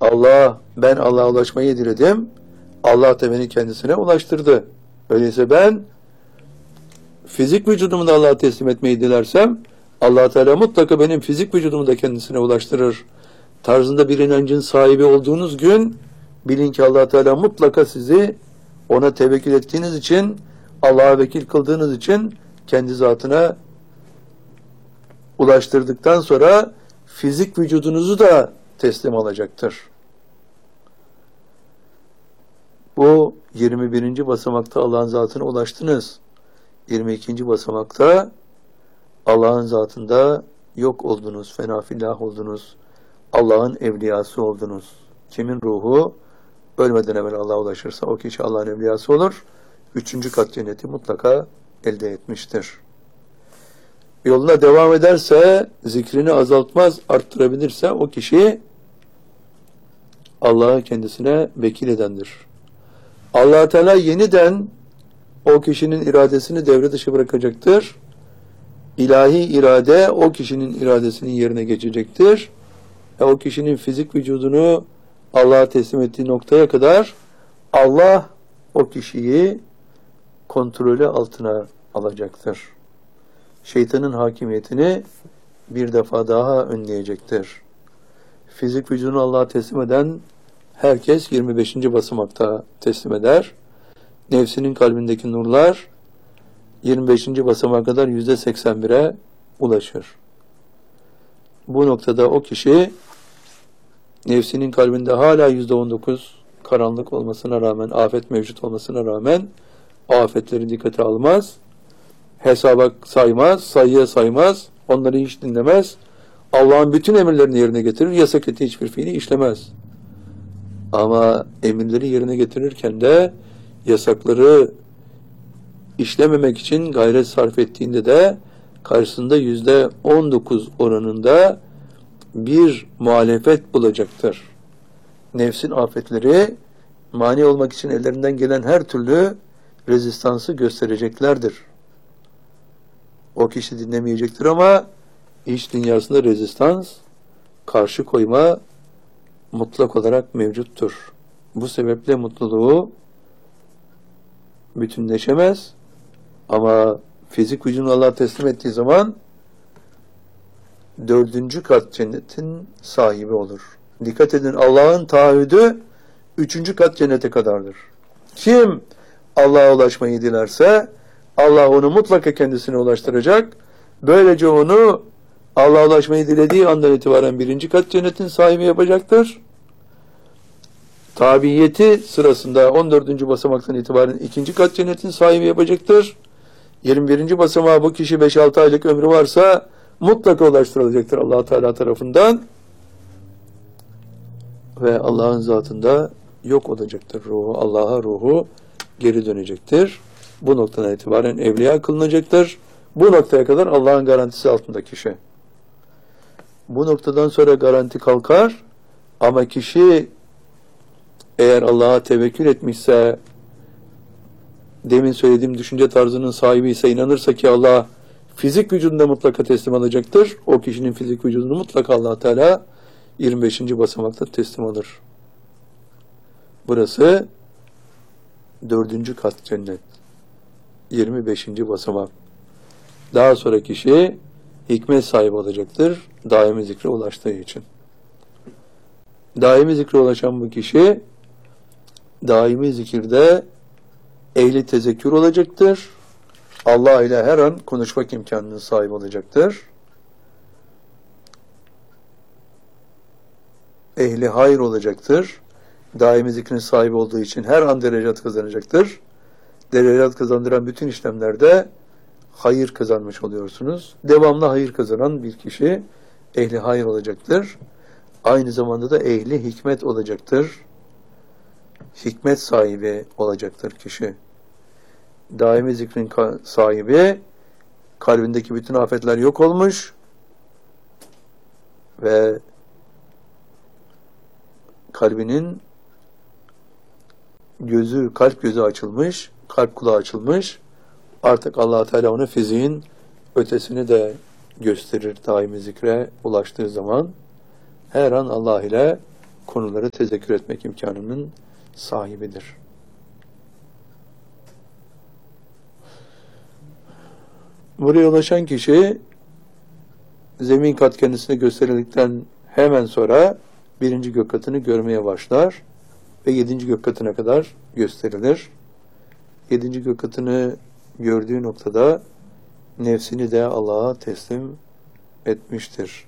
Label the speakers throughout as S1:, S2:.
S1: Ben Allah'a ulaşmayı diledim. Allah da beni kendisine ulaştırdı. Öyleyse ben fizik vücudumu da Allah'a teslim etmeyi dilersem Allah Teala mutlaka benim fizik vücudumu da kendisine ulaştırır. Tarzında bir inancın sahibi olduğunuz gün bilin ki Allah Teala mutlaka sizi ona tevekkül ettiğiniz için, Allah'a vekil kıldığınız için kendi zatına ulaştırdıktan sonra fizik vücudunuzu da teslim alacaktır. Bu 21. basamakta Allah'ın zatına ulaştınız. 22. basamakta Allah'ın zatında yok oldunuz, fena fillah oldunuz. Allah'ın evliyası oldunuz. Kimin ruhu ölmeden evvel Allah'a ulaşırsa o kişi Allah'ın evliyası olur. 3. kat cenneti mutlaka elde etmiştir. Yoluna devam ederse, zikrini azaltmaz, arttırabilirse o kişi Allah'ı kendisine vekil edendir. Allah Teala yeniden o kişinin iradesini devre dışı bırakacaktır. İlahi irade o kişinin iradesinin yerine geçecektir. O kişinin fizik vücudunu Allah'a teslim ettiği noktaya kadar Allah o kişiyi kontrolü altına alacaktır. Şeytanın hakimiyetini bir defa daha önleyecektir. Fizik vücudunu Allah'a teslim eden herkes 25. basamakta teslim eder. Nefsinin kalbindeki nurlar 25. basamağa kadar %81'e ulaşır. Bu noktada o kişi nefsinin kalbinde hala %19 karanlık olmasına rağmen, afet mevcut olmasına rağmen afetleri dikkate almaz, hesaba saymaz, sayıya saymaz, onları hiç dinlemez, Allah'ın bütün emirlerini yerine getirir, yasak ettiği hiçbir fiili işlemez. Ama emirleri yerine getirirken de yasakları işlememek için gayret sarf ettiğinde de karşısında %19 oranında bir muhalefet bulacaktır. Nefsin afetleri mani olmak için ellerinden gelen her türlü rezistansı göstereceklerdir. O kişi dinlemeyecektir ama iç dünyasında rezistans, karşı koyma mutlak olarak mevcuttur. Bu sebeple mutluluğu bütünleşemez ama fizik vücudunu Allah'a teslim ettiği zaman 4. kat cennetin sahibi olur. Dikkat edin, Allah'ın taahhüdü 3. kat cennete kadardır. Kim Allah'a ulaşmayı dilerse Allah onu mutlaka kendisine ulaştıracak. Böylece onu Allah'a ulaşmayı dilediği andan itibaren 1. kat cennetin sahibi yapacaktır. Tabiyeti sırasında 14. basamaktan itibaren 2. kat cennetin sahibi yapacaktır. 21. basamağa bu kişi 5-6 aylık ömrü varsa mutlaka ulaştırılacaktır Allah Teala tarafından ve Allah'ın zatında yok olacaktır ruhu. Allah'a ruhu geri dönecektir. Bu noktadan itibaren evliya kılınacaktır. Bu noktaya kadar Allah'ın garantisi altında kişi. Bu noktadan sonra garanti kalkar ama kişi eğer Allah'a tevekkül etmişse, demin söylediğim düşünce tarzının sahibi ise, inanırsa ki Allah fizik vücudunda mutlaka teslim alacaktır. O kişinin fizik vücudunu mutlaka Allah Teala 25. basamakta teslim alır. Burası 4. kat cennet. 25. basamak. Daha sonra kişi hikmet sahibi olacaktır. Daimi zikre ulaştığı için. Daimi zikre ulaşan bu kişi daimi zikirde ehli tezekkür olacaktır. Allah ile her an konuşmak imkanına sahip olacaktır. Ehli hayır olacaktır. Daimi zikrin sahibi olduğu için her an derecat kazanacaktır. Derecat kazandıran bütün işlemlerde hayır kazanmış oluyorsunuz. Devamlı hayır kazanan bir kişi ehli hayır olacaktır. Aynı zamanda da ehli hikmet olacaktır. Hikmet sahibi olacaktır kişi. Daimi zikrin sahibi, kalbindeki bütün afetler yok olmuş ve kalbinin gözü, kalp gözü açılmış, kalp kulağı açılmış. Artık Allah Teala ona fiziğin ötesini de gösterir daimi zikre ulaştığı zaman. Her an Allah ile konuları tezekkür etmek imkanının sahibidir. Buraya ulaşan kişi zemin kat kendisine gösterildikten hemen sonra 1. gök katını görmeye başlar ve 7. gök katına kadar gösterilir. 7. gök katını gördüğü noktada nefsini de Allah'a teslim etmiştir.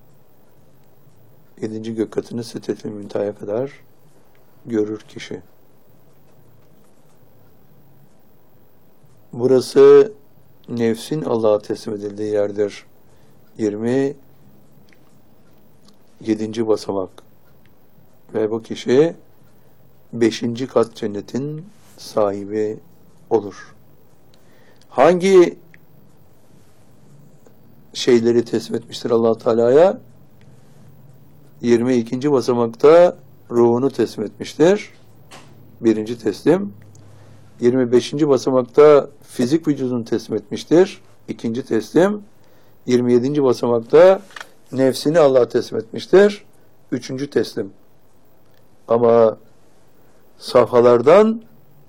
S1: 7. gök katını Sidret-i Münteha'ya kadar görür kişi. Burası nefsin Allah'a teslim edildiği yerdir. 27. basamak. Ve bu kişi 5. kat cennetin sahibi olur. Hangi şeyleri teslim etmiştir Allah Teala'ya? 22. basamakta ruhunu teslim etmiştir. 1. teslim. 25. basamakta fizik vücudunu teslim etmiştir. 2. teslim. 27. basamakta nefsini Allah'a teslim etmiştir. 3. teslim. Ama safhalardan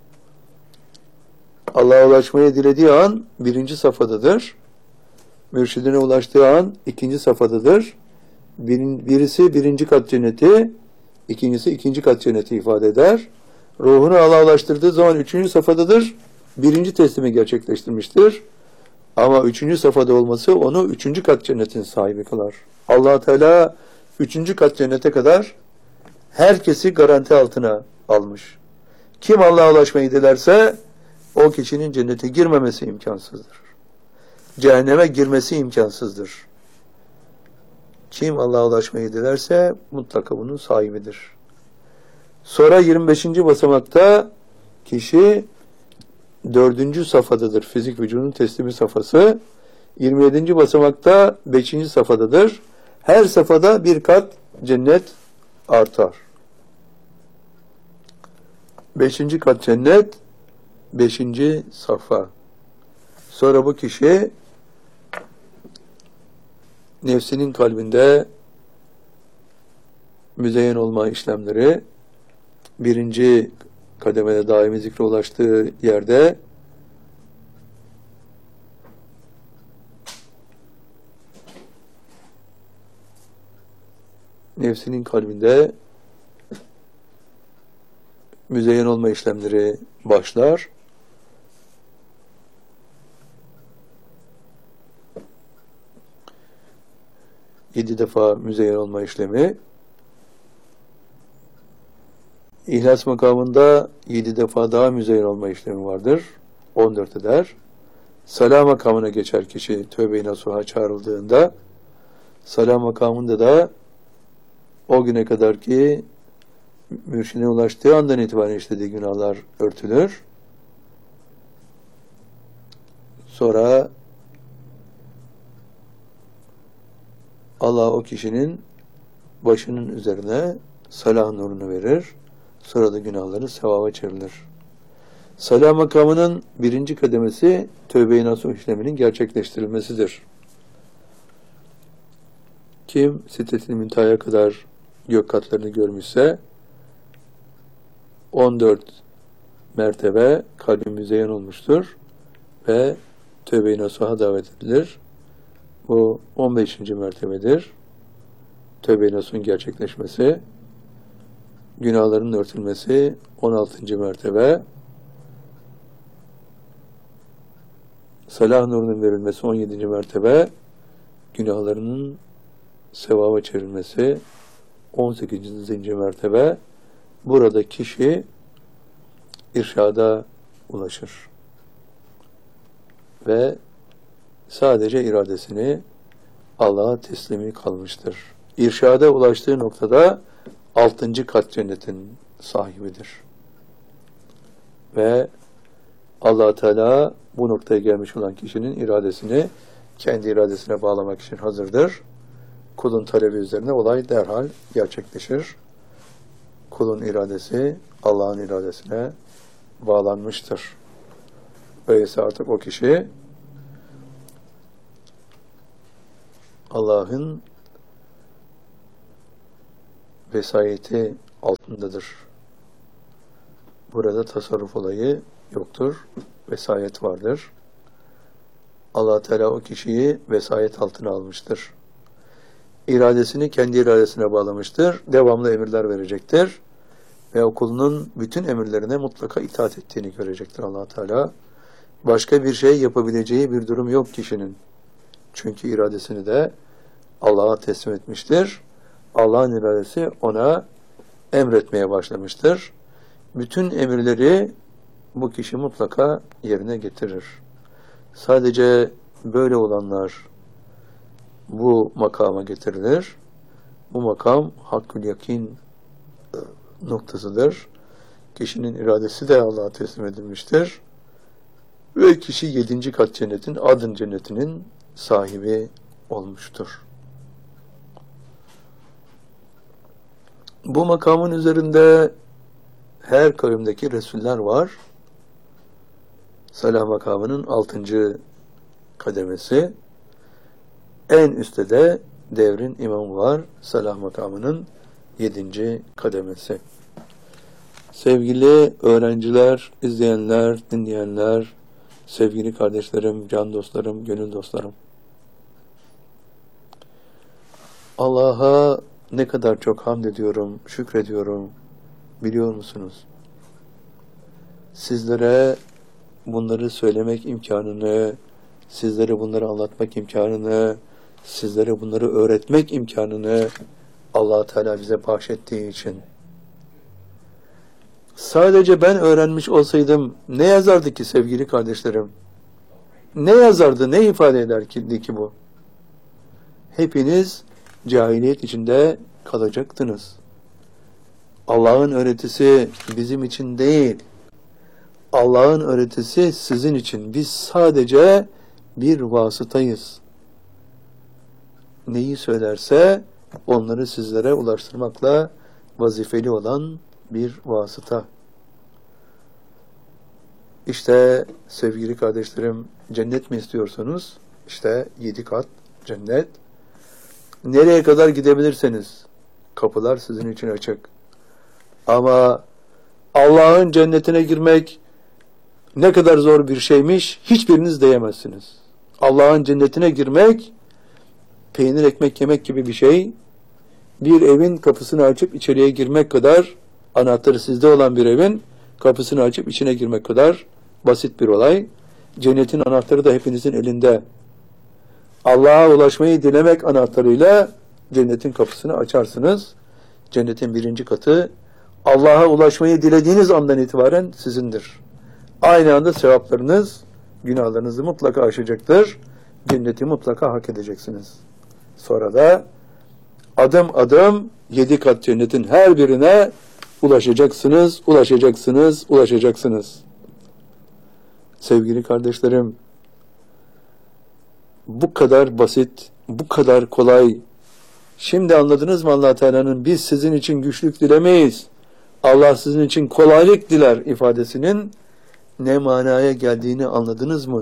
S1: Allah'a ulaşmayı dilediği an 1. safhadadır. Mürşidine ulaştığı an 2. safhadadır. Birisi 1. kat cenneti, ikincisi 2. kat cenneti ifade eder. Ruhunu Allah'a ulaştırdığı zaman 3. safhadadır. 1. teslimi gerçekleştirmiştir. Ama 3. safhada olması onu 3. kat cennetin sahibi kılar. Allah Teala 3. kat cennete kadar herkesi garanti altına almış. Kim Allah'a ulaşmayı dilerse o kişinin cennete girmemesi imkansızdır. Cehenneme girmesi imkansızdır. Kim Allah'a ulaşmayı dilerse mutlaka bunun sahibidir. Sonra 25. basamakta kişi 4. safhadadır. Fizik vücudun teslimi safhası. 27. basamakta 5. safhadadır. Her safhada bir kat cennet artar. 5. kat cennet, 5. safha. Sonra bu kişi nefsinin kalbinde müzeyyen olma işlemleri 1. kademede daimi zikre ulaştığı yerde nefsinin kalbinde müzeyyen olma işlemleri başlar. Yedi defa müzeyyen olma işlemi. İhlas makamında 7 defa daha müzeyyen olma işlemi vardır. 14 eder. Salah makamına geçer kişi tövbe-i nasuha çağrıldığında. Salah makamında da o güne kadar ki mürşidine ulaştığı andan itibaren işlediği günahlar örtülür. Sonra Allah o kişinin başının üzerine salah nurunu verir. Sonra da günahları sevaba çevrilir. Salah makamının 1. kademesi tövbe-i nasuh işleminin gerçekleştirilmesidir. Kim Sidret-i Münteha'ya kadar gök katlarını görmüşse 14 mertebe kalbi müzeyyen olmuştur ve tövbe-i nasuha davet edilir. Bu 15. mertebedir. Tövbe-i nasuhun gerçekleşmesi, günahların örtülmesi 16. mertebe, salah nurunun verilmesi 17. mertebe, günahlarının sevaba çevrilmesi 18. mertebe. Burada kişi irşada ulaşır ve sadece iradesini Allah'a teslimi kalmıştır. İrşada ulaştığı noktada 6. kat cennetin sahibidir. Ve Allah Teala bu noktaya gelmiş olan kişinin iradesini kendi iradesine bağlamak için hazırdır. Kulun talebi üzerine olay derhal gerçekleşir. Kulun iradesi Allah'ın iradesine bağlanmıştır. Öyleyse artık o kişi Allah'ın vesayeti altındadır. Burada tasarruf olayı yoktur. Vesayet vardır. Allah Teala o kişiyi vesayet altına almıştır. İradesini kendi iradesine bağlamıştır. Devamlı emirler verecektir. Ve o kulunun bütün emirlerine mutlaka itaat ettiğini görecektir Allah Teala. Başka bir şey yapabileceği bir durum yok kişinin. Çünkü iradesini de Allah'a teslim etmiştir. Allah'ın iradesi ona emretmeye başlamıştır. Bütün emirleri bu kişi mutlaka yerine getirir. Sadece böyle olanlar bu makama getirilir. Bu makam hakkül yakin noktasıdır. Kişinin iradesi de Allah'a teslim edilmiştir. Ve kişi 7. kat cennetin, adın cennetinin sahibi olmuştur. Bu makamın üzerinde her kavimdeki Resuller var. Salah makamının 6. kademesi. En üstte de devrin imamı var. Salah makamının 7. kademesi. Sevgili öğrenciler, izleyenler, dinleyenler, sevgili kardeşlerim, can dostlarım, gönül dostlarım. Allah'a ne kadar çok hamd ediyorum, şükrediyorum, biliyor musunuz? Sizlere bunları söylemek imkanını, sizlere bunları anlatmak imkanını, sizlere bunları öğretmek imkanını Allah Teala bize bahşettiği için. Sadece ben öğrenmiş olsaydım ne yazardı ki sevgili kardeşlerim? Ne yazardı, ne ifade ederdi ki bu? Hepiniz cahiliyet içinde kalacaktınız. Allah'ın öğretisi bizim için değil. Allah'ın öğretisi sizin için. Biz sadece bir vasıtayız. Neyi söylerse onları sizlere ulaştırmakla vazifeli olan bir vasıta. İşte sevgili kardeşlerim, cennet mi istiyorsunuz? İşte 7 kat cennet. Nereye kadar gidebilirseniz kapılar sizin için açık. Ama Allah'ın cennetine girmek ne kadar zor bir şeymiş hiçbiriniz diyemezsiniz. Allah'ın cennetine girmek peynir ekmek yemek gibi bir şey. Bir evin kapısını açıp içeriye girmek kadar, anahtarı sizde olan bir evin kapısını açıp içine girmek kadar basit bir olay. Cennetin anahtarı da hepinizin elinde. Allah'a ulaşmayı dilemek anahtarıyla cennetin kapısını açarsınız. Cennetin 1. katı Allah'a ulaşmayı dilediğiniz andan itibaren sizindir. Aynı anda sevaplarınız, günahlarınızı mutlaka aşacaktır. Cenneti mutlaka hak edeceksiniz. Sonra da adım adım 7 kat cennetin her birine ulaşacaksınız, ulaşacaksınız, ulaşacaksınız. Sevgili kardeşlerim, bu kadar basit, bu kadar kolay. Şimdi anladınız mı Allah Teala'nın biz sizin için güçlük dilemeyiz, Allah sizin için kolaylık diler ifadesinin ne manaya geldiğini anladınız mı?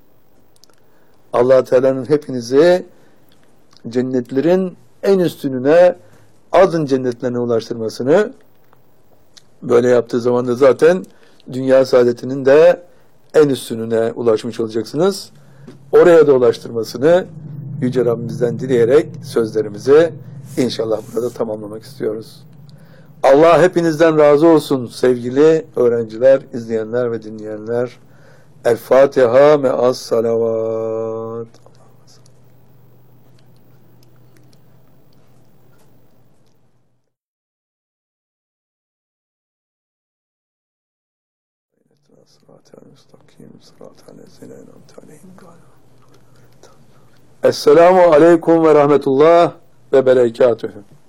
S1: Allah Teala'nın hepinizi cennetlerin en üstününe, adın cennetlerine ulaştırmasını, böyle yaptığı zaman da zaten dünya saadetinin de en üstününe ulaşmış olacaksınız. Oraya da ulaştırmasını Yüce Rabbimizden dileyerek sözlerimizi inşallah burada tamamlamak istiyoruz. Allah hepinizden razı olsun sevgili öğrenciler, izleyenler ve dinleyenler. El Fatiha me'as salavat. Esselamu aleyküm ve rahmetullah ve berekatühü.